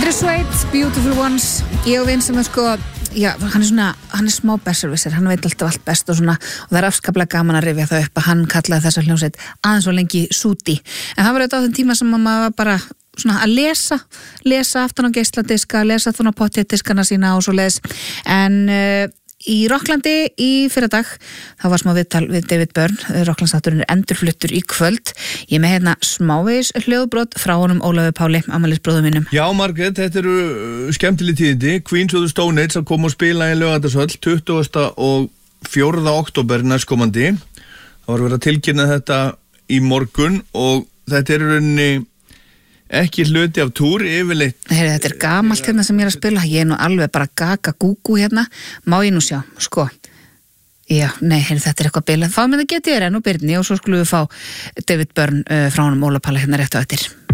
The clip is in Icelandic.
Peter Swayze, Beautiful Ones. Ég og vinn sem sko, já, hann er smá besserwisser, hann veit alltaf allt best og svona, og það er afskaplega gaman að rifja það upp að hann kallaði þessa hljómsveit aðeins og lengi Súti. En það var auðvitað á þeim tíma sem maður var bara svona að lesa aftan á geisladiska, lesa aftan á pottjættiskana sína og svo leiðis. En í Rocklandi í fyrradag þá var smá viðtal við David Byrne. Rocklandsþátturinn er endurfluttur í kvöld. Ég er með hérna smávegis hljóðbrot frá honum Ólafi Páli, afmælisbróður mínum. Já, Margrét, þetta eru skemmtileg tíðindi. Queens of the Stone Age að koma og spila í Laugardalshöll 20. og 4. október næstkomandi. Það var verið að tilkynna þetta í morgun og þetta er í rauninni ekki hluti af túr yfirleitt. Heyri, þetta er gamalt hérna sem ég er að spila. Ég er nú alveg bara gaga gúgú hérna. Má ég nú sjá, sko. Já, nei, heyri, þetta er eitthvað bilað. Fá með það getið þér enn og Birni og svo skulum við fá David Byrne frá honum Óla Páli hérna rétt á eftir.